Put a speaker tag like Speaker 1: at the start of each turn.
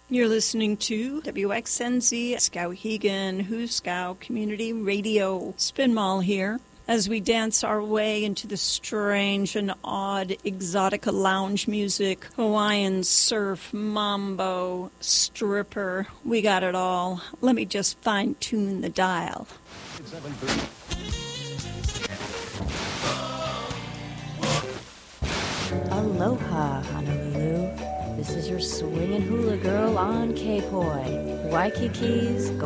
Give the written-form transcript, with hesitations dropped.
Speaker 1: You're listening to WXNZ Skowhegan Huskow Community Radio. Spin Mall here as we dance our way into the strange and odd exotica lounge music, Hawaiian surf, mambo, stripper. We got it all. Let me just fine-tune the dial.
Speaker 2: Aloha, Honolulu. This is your swingin' hula girl on K-Poi, Waikiki's